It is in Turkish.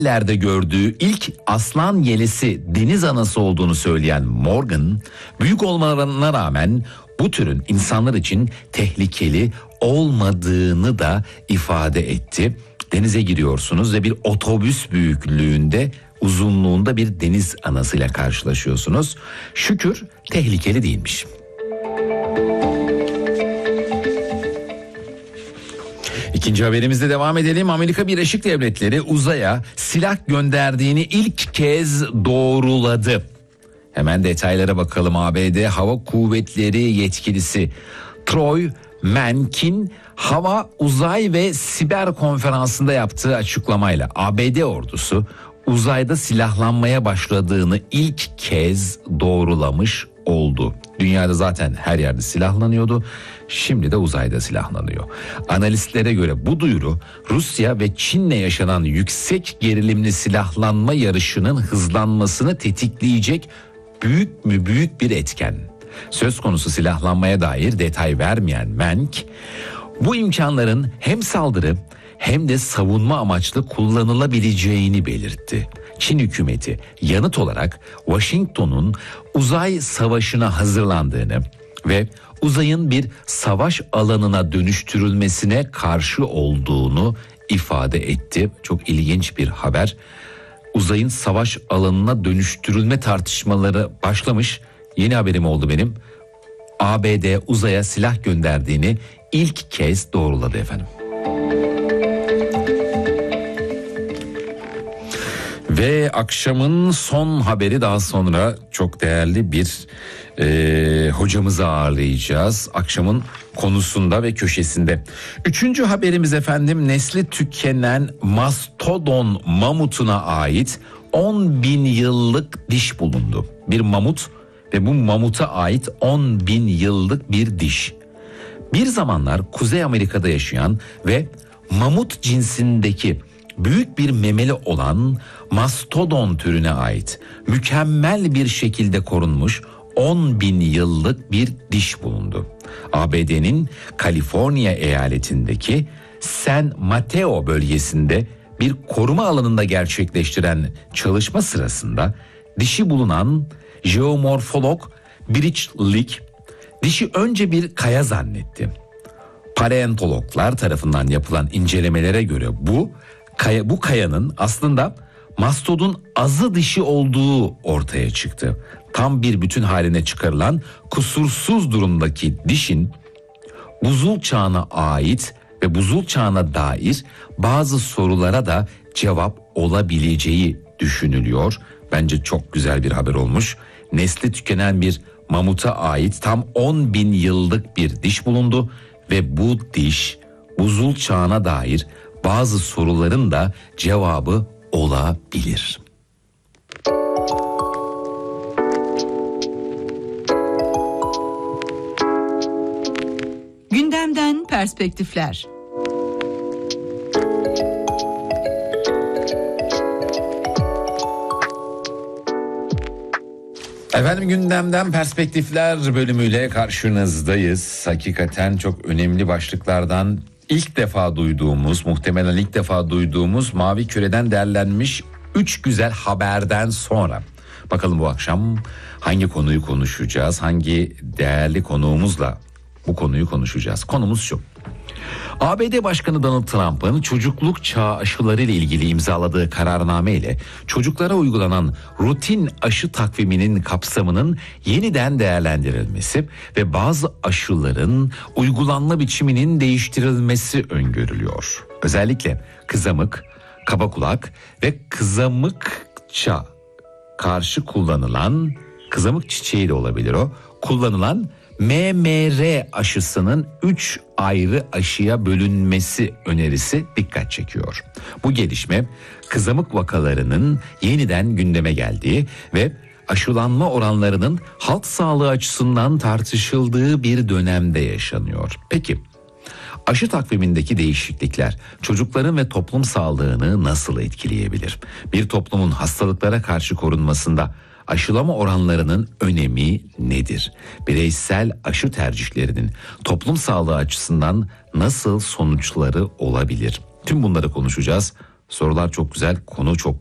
Lerde gördüğü ilk aslan yelesi deniz anası olduğunu söyleyen Morgan, büyük olmalarına rağmen bu türün insanlar için tehlikeli olmadığını da ifade etti. Denize giriyorsunuz ve bir otobüs büyüklüğünde, uzunluğunda bir deniz anasıyla karşılaşıyorsunuz. Şükür tehlikeli değilmiş. İkinci haberimizde devam edelim. Amerika Birleşik Devletleri uzaya silah gönderdiğini ilk kez doğruladı. Hemen detaylara bakalım. ABD Hava Kuvvetleri yetkilisi Troy Menkin hava, uzay ve siber konferansında yaptığı açıklamayla ABD ordusu uzayda silahlanmaya başladığını ilk kez doğrulamış oldu. Dünyada zaten her yerde silahlanıyordu. Şimdi de uzayda silahlanıyor. Analistlere göre bu duyuru Rusya ve Çin'le yaşanan yüksek gerilimli silahlanma yarışının hızlanmasını tetikleyecek büyük bir etken. Söz konusu silahlanmaya dair detay vermeyen Menk, bu imkanların hem saldırı hem de savunma amaçlı kullanılabileceğini belirtti. Çin hükümeti yanıt olarak Washington'un uzay savaşına hazırlandığını ve uzayın bir savaş alanına dönüştürülmesine karşı olduğunu ifade etti. Çok ilginç bir haber. Uzayın savaş alanına dönüştürülme tartışmaları başlamış. Yeni haberim oldu benim. ABD uzaya silah gönderdiğini ilk kez doğruladı efendim. Ve akşamın son haberi, daha sonra çok değerli bir hocamızı ağırlayacağız. Akşamın konusunda ve köşesinde. Üçüncü haberimiz efendim, nesli tükenen mastodon mamutuna ait 10.000 yıllık diş bulundu. Bir mamut ve bu mamuta ait 10.000 yıllık bir diş. Bir zamanlar Kuzey Amerika'da yaşayan ve mamut cinsindeki büyük bir memeli olan mastodon türüne ait mükemmel bir şekilde korunmuş 10.000 yıllık bir diş bulundu. ABD'nin Kaliforniya eyaletindeki San Mateo bölgesinde bir koruma alanında gerçekleştiren çalışma sırasında dişi bulunan jeomorfolog Bridge Lick dişi önce bir kaya zannetti. Paleontologlar tarafından yapılan incelemelere göre bu kayanın aslında mastodon azı dişi olduğu ortaya çıktı. Tam bir bütün haline çıkarılan kusursuz durumdaki dişin buzul çağına ait ve buzul çağına dair bazı sorulara da cevap olabileceği düşünülüyor. Bence çok güzel bir haber olmuş. Nesli tükenen bir mamuta ait tam 10.000 yıllık bir diş bulundu ve bu diş buzul çağına dair bazı soruların da cevabı olabilir. Gündemden perspektifler. Efendim, gündemden perspektifler bölümüyle karşınızdayız. Hakikaten çok önemli başlıklardan muhtemelen ilk defa duyduğumuz Mavi Küre'den derlenmiş 3 güzel haberden sonra bakalım bu akşam hangi konuyu konuşacağız, hangi değerli konuğumuzla bu konuyu konuşacağız. Konumuz şu: ABD Başkanı Donald Trump'ın çocukluk çağı aşıları ile ilgili imzaladığı kararname ile çocuklara uygulanan rutin aşı takviminin kapsamının yeniden değerlendirilmesi ve bazı aşıların uygulanma biçiminin değiştirilmesi öngörülüyor. Özellikle kızamık, kaba kulak ve kızamıkça karşı kullanılan, kızamık çiçeği de olabilir o, kullanılan MMR aşısının 3 ayrı aşıya bölünmesi önerisi dikkat çekiyor. Bu gelişme kızamık vakalarının yeniden gündeme geldiği ve aşılanma oranlarının halk sağlığı açısından tartışıldığı bir dönemde yaşanıyor. Peki, aşı takvimindeki değişiklikler çocukların ve toplum sağlığını nasıl etkileyebilir? Bir toplumun hastalıklara karşı korunmasında aşılama oranlarının önemi nedir? Bireysel aşı tercihlerinin toplum sağlığı açısından nasıl sonuçları olabilir? Tüm bunları konuşacağız. Sorular çok güzel, konu çok